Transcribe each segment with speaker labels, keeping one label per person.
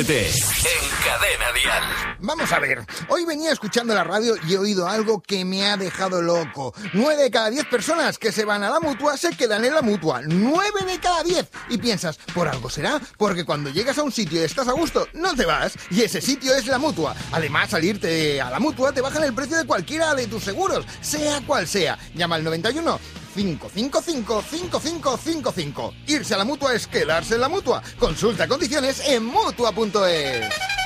Speaker 1: Atrévete en Cadena Dial.
Speaker 2: Vamos a ver, hoy venía escuchando la radio y he oído algo que me ha dejado loco. 9 de cada 10 personas que se van a la Mutua se quedan en la Mutua. 9 de cada 10. Y piensas, ¿por algo será? Porque cuando llegas a un sitio y estás a gusto, no te vas. Y ese sitio es la Mutua. Además, al irte a la Mutua te bajan el precio de cualquiera de tus seguros, sea cual sea. Llama al 91 555 5555. Irse a la Mutua es quedarse en la Mutua. Consulta condiciones en Mutua.es.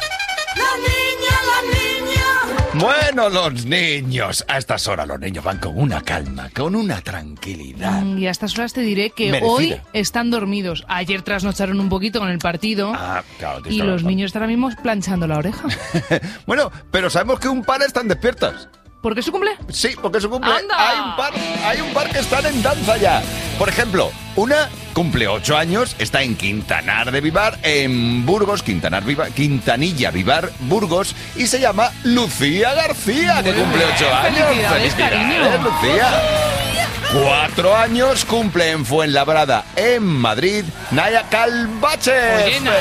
Speaker 3: La niña.
Speaker 4: Bueno, los niños. A estas horas los niños van con una calma, con una tranquilidad.
Speaker 5: Y a estas horas te diré que
Speaker 4: merecida.
Speaker 5: Hoy están dormidos. Ayer trasnocharon un poquito con el partido.
Speaker 4: Claro,
Speaker 5: y los niños están ahora mismo planchando la oreja.
Speaker 4: Bueno, pero sabemos que un par están despiertas.
Speaker 5: ¿Por qué su cumple?
Speaker 4: Sí, porque su cumple.
Speaker 5: ¡Anda!
Speaker 4: Hay un par que están en danza ya. Por ejemplo, una cumple 8 años, está en Quintanar de Vivar, en Burgos, Quintanilla Vivar, Burgos, y se llama Lucía García, que cumple 8 años.
Speaker 5: ¡Felicidades, cariño!
Speaker 4: Lucía! 4 años cumple en Fuenlabrada, en Madrid, Naya Calvache.
Speaker 5: Oye, Naya,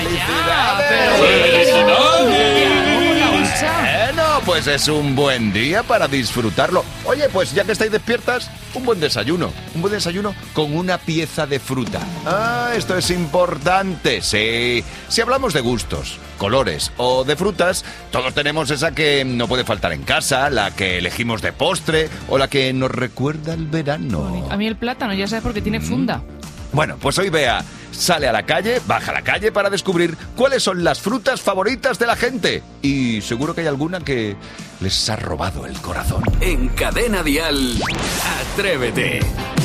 Speaker 4: ¡Felicidades! Bueno, pues es un buen día para disfrutarlo. Oye, pues ya que estáis despiertas, un buen desayuno. Un buen desayuno con una pieza de fruta. Esto es importante, sí. Si hablamos de gustos, colores o de frutas, todos tenemos esa que no puede faltar en casa, la que elegimos de postre o la que nos recuerda el verano.
Speaker 5: A mí el plátano, ya sabes, porque tiene funda.
Speaker 4: Bueno, pues hoy Bea sale a la calle, baja a la calle para descubrir cuáles son las frutas favoritas de la gente. Y seguro que hay alguna que les ha robado el corazón.
Speaker 1: En Cadena Dial, Atrévete.